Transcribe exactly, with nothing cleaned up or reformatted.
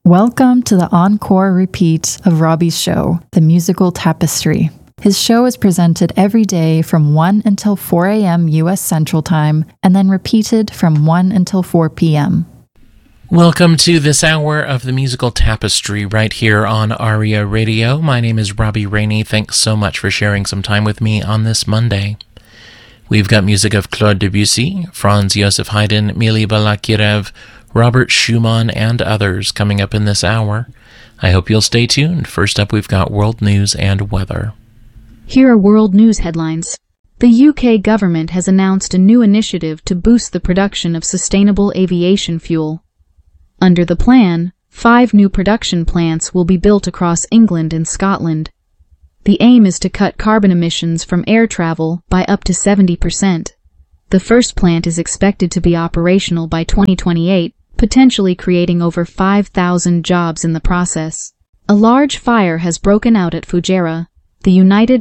Welcome to the encore repeat of Robbie's show, The Musical Tapestry. His show is presented every day from one until four a.m. U S Central Time, and then repeated from one until four p.m. Welcome to this hour of The Musical Tapestry right here on Aria Radio. My name is Robbie Rainey. Thanks so much for sharing some time with me on this Monday. We've got music of Claude Debussy, Franz Joseph Haydn, Mili Balakirev, Robert Schumann, and others coming up in this hour. I hope you'll stay tuned. First up, we've got world news and weather. Here are world news headlines. The U K government has announced a new initiative to boost the production of sustainable aviation fuel. Under the plan, five new production plants will be built across England and Scotland. The aim is to cut carbon emissions from air travel by up to seventy percent. The first plant is expected to be operational by twenty twenty-eight, potentially creating over five thousand jobs in the process. A large fire has broken out at Fujairah, the United